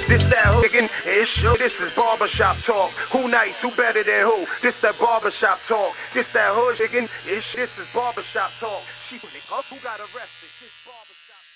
This that hood chicken, it's sure. This is barbershop talk. Who nice, who better than who? This that barbershop talk. This that hood chicken, this is barbershop talk. Who got arrested? This barbershop.